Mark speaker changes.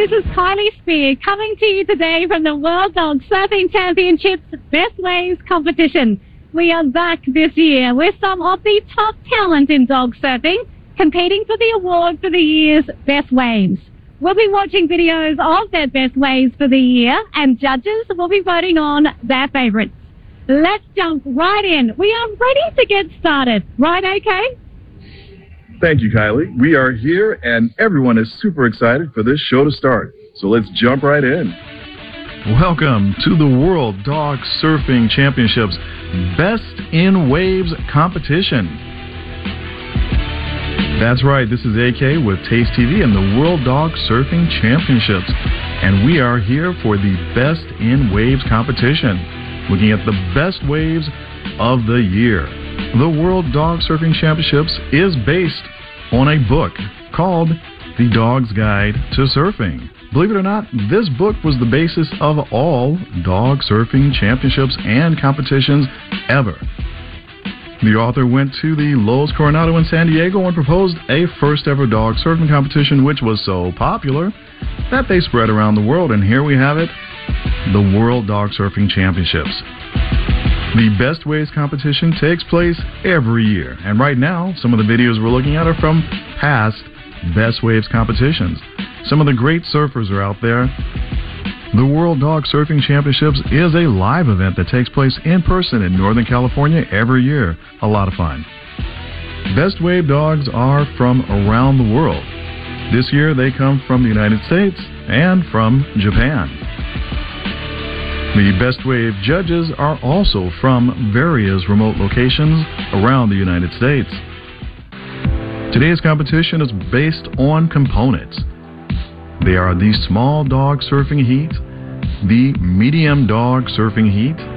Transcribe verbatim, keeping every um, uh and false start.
Speaker 1: this is Kylie Spear coming to you today from the World Dog Surfing Championships Best Waves competition. We are back this year with some of the top talent in dog surfing, competing for the award for the year's Best Waves. We'll be watching videos of their best waves for the year, and judges will be voting on their favorites. Let's jump right in. We are ready to get started. Right, A K?
Speaker 2: Thank you, Kylie. We are here, and everyone is super excited for this show to start. So let's jump right in.
Speaker 3: Welcome to the World Dog Surfing Championships Best in Waves competition. That's right, this is A K with Taste T V and the World Dog Surfing Championships. And we are here for the Best in Waves competition, looking at the best waves of the year. The World Dog Surfing Championships is based on a book called The Dog's Guide to Surfing. Believe it or not, this book was the basis of all dog surfing championships and competitions ever. The author went to the Los Coronado in San Diego and proposed a first ever dog surfing competition, which was so popular that they spread around the world, and here we have it, the World Dog Surfing Championships. The Best Waves competition takes place every year, and right now, some of the videos we're looking at are from past Best Waves competitions. Some of the great surfers are out there. The World Dog Surfing Championships is a live event that takes place in person in Northern California every year. A lot of fun. Best Wave dogs are from around the world. This year, they come from the United States and from Japan. The Best Wave judges are also from various remote locations around the United States. Today's competition is based on components. They are the small dog surfing heat, the medium dog surfing heat,